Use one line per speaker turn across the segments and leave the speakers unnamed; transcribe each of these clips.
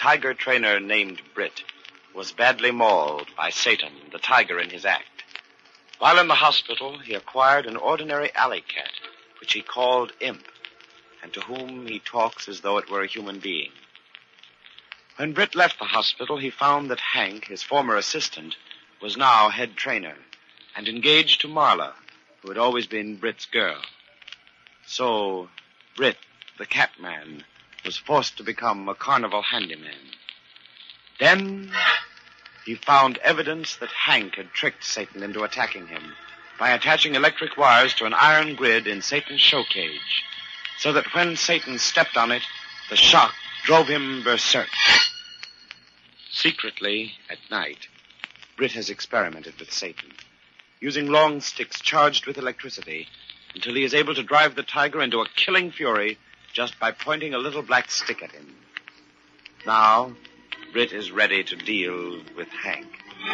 tiger trainer named Britt was badly mauled by Satan, the tiger, in his act. While in the hospital, he acquired an ordinary alley cat, which he called Imp, and to whom he talks as though it were a human being. When Britt left the hospital, he found that Hank, his former assistant, was now head trainer and engaged to Marla, who had always been Britt's girl. So, Britt, the Catman, was forced to become a carnival handyman. Then he found evidence that Hank had tricked Satan into attacking him by attaching electric wires to an iron grid in Satan's show cage, so that when Satan stepped on it, the shock drove him berserk. Secretly, at night, Britt has experimented with Satan, using long sticks charged with electricity until he is able to drive the tiger into a killing fury just by pointing a little black stick at him. Now, Britt is ready to deal with Hank.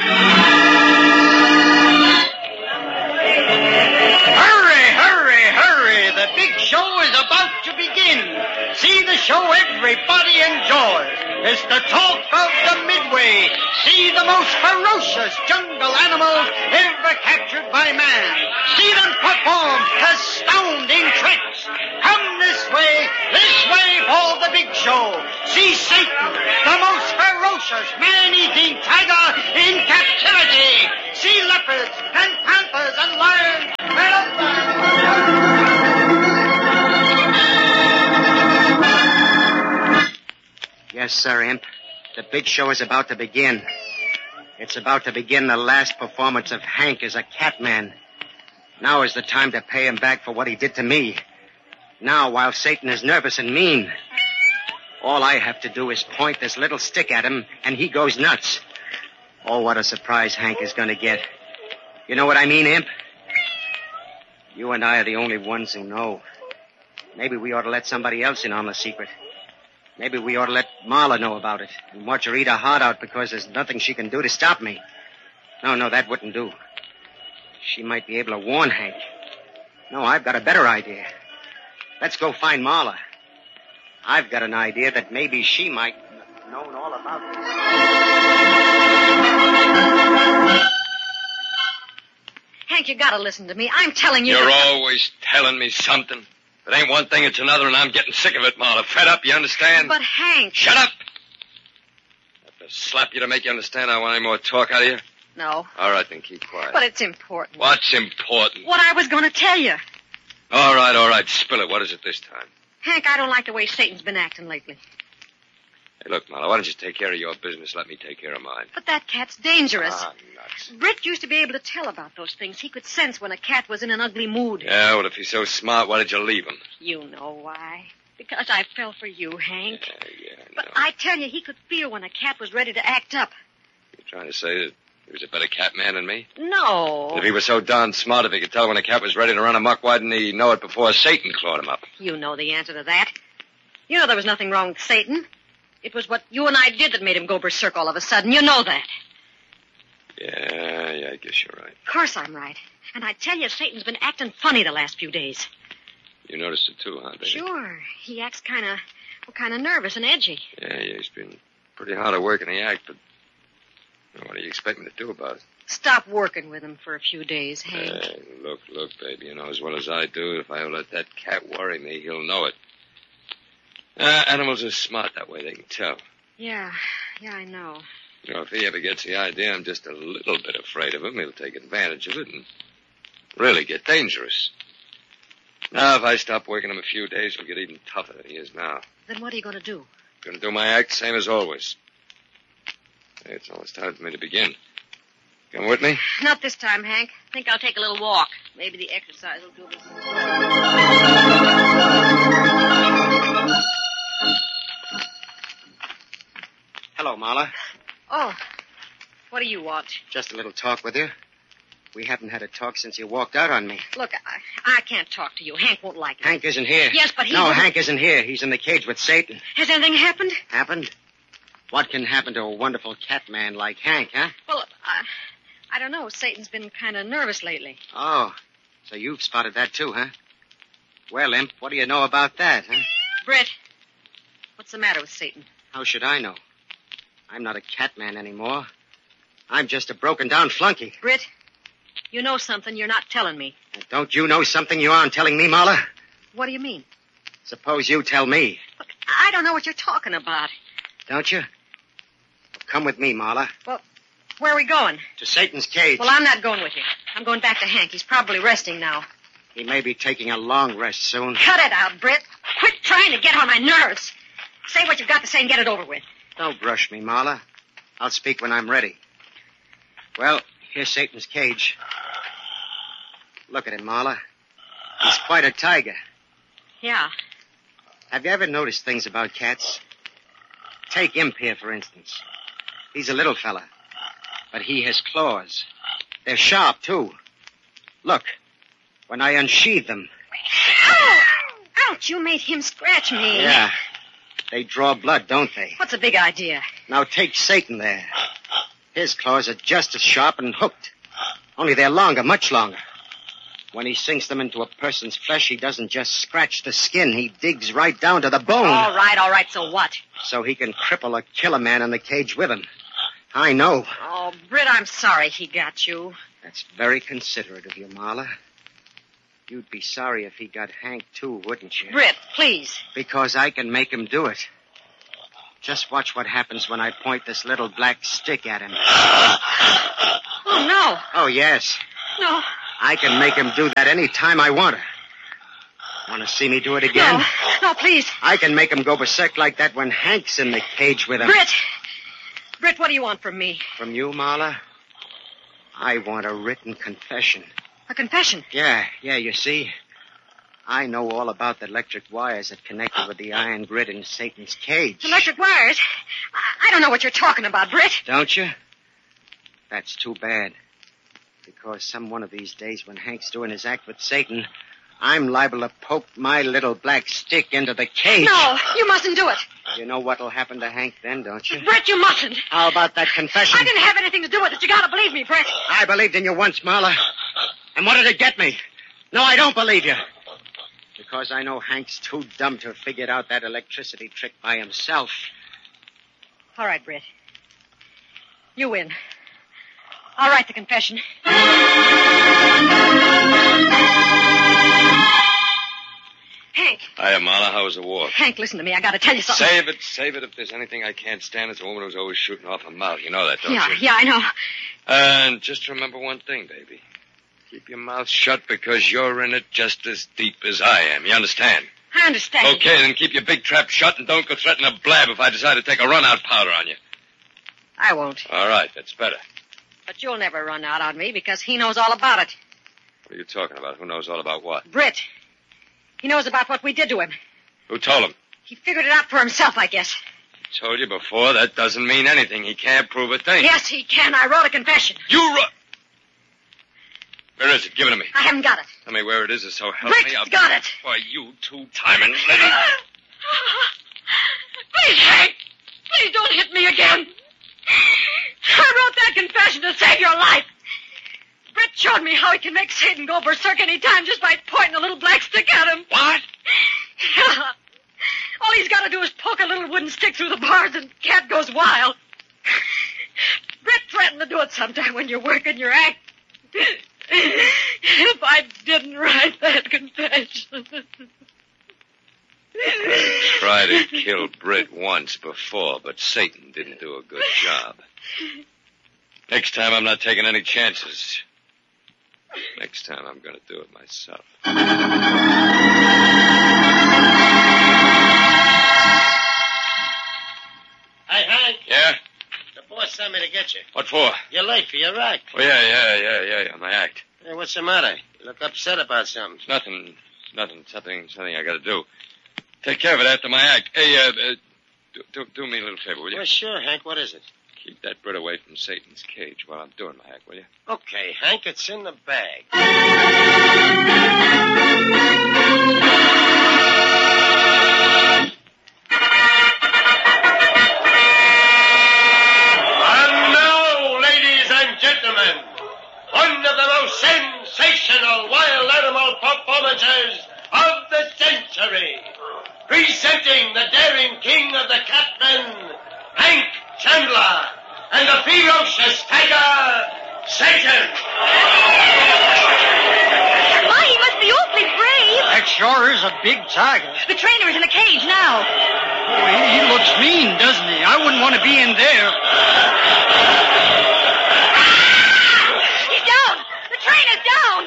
Hurry, hurry, hurry! The big show is about to begin. See the show everybody enjoys. It's the talk of the Midway. See the most ferocious jungle animals ever captured by man. See them perform astounding tricks. Come this way for the big show. See Satan, the most ferocious man-eating tiger in captivity. See leopards and panthers and lions and
Yes, sir, Imp. The big show is about to begin. It's about to begin the last performance of Hank as a Catman. Now is the time to pay him back for what he did to me. Now, while Satan is nervous and mean. All I have to do is point this little stick at him, and he goes nuts. Oh, what a surprise Hank is going to get. You know what I mean, Imp? You and I are the only ones who know. Maybe we ought to let somebody else in on the secret. Maybe we ought to let Marla know about it and watch her eat her heart out because there's nothing she can do to stop me. No, that wouldn't do. She might be able to warn Hank. No, I've got a better idea. Let's go find Marla. I've got an idea that maybe she might have known all about this.
Hank, you gotta listen to me. I'm telling you...
You're always telling me something. If it ain't one thing, it's another, and I'm getting sick of it, Marla. Fed up, you understand?
But, Hank...
Shut up! I have to slap you to make you understand I want any more talk out of you?
No.
All right, then keep quiet.
But it's important.
What's important?
What I was going to tell you.
All right. Spill it. What is it this time?
Hank, I don't like the way Satan's been acting lately.
Hey, look, Marla, why don't you take care of your business? Let me take care of mine.
But that cat's dangerous.
Ah, nuts.
Britt used to be able to tell about those things. He could sense when a cat was in an ugly mood.
Yeah, well, if he's so smart, why did you leave him?
You know why. Because I fell for you, Hank.
Yeah, I know.
But I tell you, he could feel when a cat was ready to act up.
You're trying to say that he was a better cat man than me?
No.
If he was so darn smart, if he could tell when a cat was ready to run amok, why didn't he know it before Satan clawed him up?
You know the answer to that. You know there was nothing wrong with Satan. It was what you and I did that made him go berserk all of a sudden. You know that.
Yeah, I guess you're right.
Of course I'm right. And I tell you, Satan's been acting funny the last few days.
You noticed it too, huh, baby?
Sure. He acts kind of nervous and edgy.
Yeah, he's been pretty hard at work in the act, but what do you expect me to do about it?
Stop working with him for a few days, Hank.
Hey, look, baby, you know as well as I do, if I let that cat worry me, he'll know it. Animals are smart that way, they can tell.
Yeah, I know.
You know, if he ever gets the idea I'm just a little bit afraid of him, he'll take advantage of it and really get dangerous. Now, if I stop working him a few days, he'll get even tougher than he is now.
Then what are you going to do?
Going to do my act, same as always. Hey, it's almost time for me to begin. Come with me?
Not this time, Hank. I think I'll take a little walk. Maybe the exercise will do this.
Hello, Marla.
Oh, what do you want?
Just a little talk with you. We haven't had a talk since you walked out on me.
Look, I can't talk to you. Hank won't like it.
Hank isn't here.
Yes, but he...
No, Hank isn't here. He's in the cage with Satan.
Has anything happened?
Happened? What can happen to a wonderful cat man like Hank, huh?
Well, I don't know. Satan's been kind of nervous lately.
Oh, so you've spotted that too, huh? Well, Imp, what do you know about that, huh?
Britt, what's the matter with Satan?
How should I know? I'm not a catman anymore. I'm just a broken-down flunky.
Britt, you know something you're not telling me.
Don't you know something you aren't telling me, Marla?
What do you mean?
Suppose you tell me.
Look, I don't know what you're talking about.
Don't you? Come with me, Marla.
Well, where are we going?
To Satan's cage.
Well, I'm not going with you. I'm going back to Hank. He's probably resting now.
He may be taking a long rest soon.
Cut it out, Britt. Quit trying to get on my nerves. Say what you've got to say and get it over with.
Don't rush me, Marla. I'll speak when I'm ready. Well, here's Satan's cage. Look at him, Marla. He's quite a tiger.
Yeah.
Have you ever noticed things about cats? Take Imp here, for instance. He's a little fella, but he has claws. They're sharp, too. Look, when I unsheathe them.
Ow! Ouch, you made him scratch me.
Yeah, they draw blood, don't they?
What's the big idea?
Now take Satan there. His claws are just as sharp and hooked. Only they're longer, much longer. When he sinks them into a person's flesh, he doesn't just scratch the skin. He digs right down to the bone.
All right, so what?
So he can cripple or kill a man in the cage with him. I know.
Oh, Britt, I'm sorry he got you.
That's very considerate of you, Marla. You'd be sorry if he got Hank, too, wouldn't you?
Britt, please.
Because I can make him do it. Just watch what happens when I point this little black stick at him.
Oh, no.
Oh, yes.
No.
I can make him do that any time I want to. Want to see me do it again?
No, please.
I can make him go berserk like that when Hank's in the cage with him.
Britt, what do you want from me?
From you, Marla? I want a written confession.
A confession?
Yeah, you see. I know all about the electric wires that connected with the iron grid in Satan's cage.
Electric wires? I don't know what you're talking about, Britt.
Don't you? That's too bad. Because some one of these days when Hank's doing his act with Satan, I'm liable to poke my little black stick into the cage.
No, you mustn't do it.
You know what'll happen to Hank then, don't you?
Britt, you mustn't.
How about that confession?
I didn't have anything to do with it. You gotta believe me, Britt.
I believed in you once, Marla. And what did it get me? No, I don't believe you. Because I know Hank's too dumb to have figured out that electricity trick by himself.
All right, Britt. You win. I'll write the confession. Hank.
Hiya, Marla. How was the war?
Hank, listen to me. I gotta tell you something.
Save it. If there's anything I can't stand, it's a woman who's always shooting off her mouth. You know that, don't you?
Yeah, I know.
And just remember one thing, baby. Keep your mouth shut because you're in it just as deep as I am. You understand?
I understand.
Okay, then keep your big trap shut and don't go threatening to blab if I decide to take a run-out powder on you.
I won't.
All right, that's better.
But you'll never run out on me because he knows all about it.
What are you talking about? Who knows all about what?
Britt. He knows about what we did to him.
Who told him?
He figured it out for himself, I guess.
I told you before, that doesn't mean anything. He can't prove a thing.
Yes, he can. I wrote a confession.
You wrote... Where is it? Give it to me.
I haven't got it.
Tell me where it is, so help
Britt,
me. I'll
got it.
Why, you two-timing lady.
Please, Hank. Please don't hit me again. I wrote that confession to save your life. Britt showed me how he can make Satan go berserk any time just by pointing a little black stick at him.
What?
Yeah. All he's got to do is poke a little wooden stick through the bars and Cat goes wild. Britt threatened to do it sometime when you're working your act. If I didn't write that confession.
Tried to kill Britt once before, but Satan didn't do a good job. Next time, I'm not taking any chances. Next time, I'm going to do it myself.
Hey, Hank.
Yeah?
The boss sent me to get you.
What for?
You're late for your act.
Oh, yeah, my act.
Hey, what's the matter? You look upset about something.
Nothing. Something I got to do. Take care of it after my act. Hey, do me a little favor, will you?
Well, sure, Hank. What is it?
Keep that Brit away from Satan's cage while I'm doing my act, will you?
Okay, Hank, it's in the bag. And now, ladies and gentlemen, one of the most sensational wild animal performances of the century. Presenting the daring king of the catmen, Hank Chandler.
There's a big tiger.
The trainer is in a cage now.
Oh, he looks mean, doesn't he? I wouldn't want to be in there.
He's down. The trainer's down.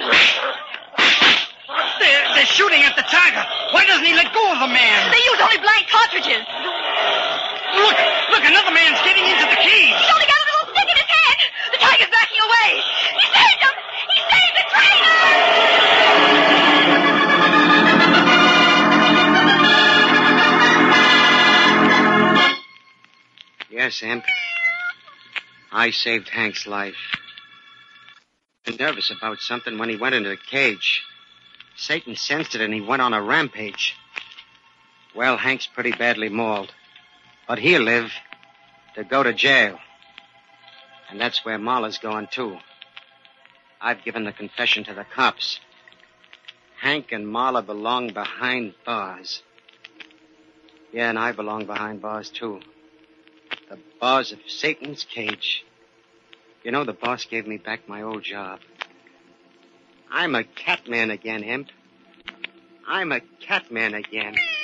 They're shooting at the tiger. Why doesn't he let go of the man?
They use only blank cartridges.
Look, another man's getting into the cage.
He's only got a little stick in his hand. The tiger's backing away. He saved him. He saved the trainer.
Yes, Imp. I saved Hank's life. He was nervous about something when he went into the cage. Satan sensed it and he went on a rampage. Well, Hank's pretty badly mauled. But he'll live to go to jail. And that's where Marla's going, too. I've given the confession to the cops. Hank and Marla belong behind bars. Yeah, and I belong behind bars, too. The bars of Satan's cage. You know, the boss gave me back my old job. I'm a Catman again, Imp. I'm a Catman again.